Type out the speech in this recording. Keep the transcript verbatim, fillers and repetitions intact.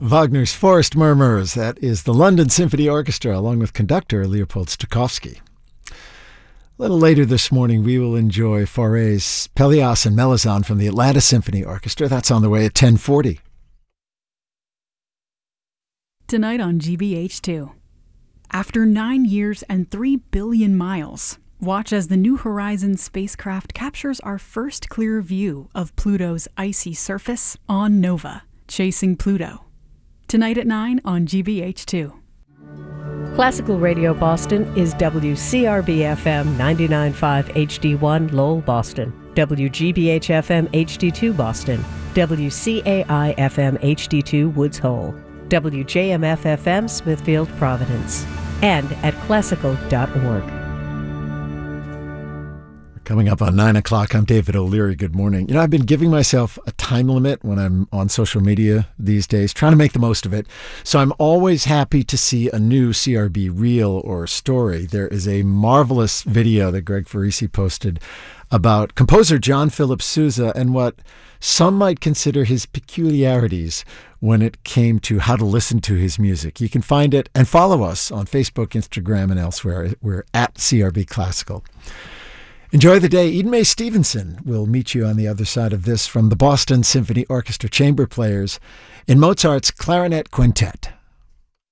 Wagner's Forest Murmurs. That is the London Symphony Orchestra, along with conductor Leopold Stokowski. A little later this morning, we will enjoy Fauré's Pelléas and Melisande from the Atlanta Symphony Orchestra. That's on the way at ten forty. Tonight on G B H two. After nine years and three billion miles, watch as the New Horizons spacecraft captures our first clear view of Pluto's icy surface on Nova, Chasing Pluto. Tonight at nine on G B H two. Classical Radio Boston is W C R B F M ninety-nine point five H D one Lowell, Boston, W G B H F M H D two Boston, W C A I F M H D two Woods Hole, W J M F F M Smithfield, Providence, and at classical dot org. Coming up on nine o'clock, I'm David O'Leary. Good morning. You know, I've been giving myself a time limit when I'm on social media these days, trying to make the most of it. So I'm always happy to see a new C R B reel or story. There is a marvelous video that Greg Farisi posted about composer John Philip Sousa and what some might consider his peculiarities when it came to how to listen to his music. You can find it and follow us on Facebook, Instagram, and elsewhere. We're at C R B Classical. Enjoy the day. Eden Mae Stevenson will meet you on the other side of this from the Boston Symphony Orchestra chamber players in Mozart's Clarinet Quintet.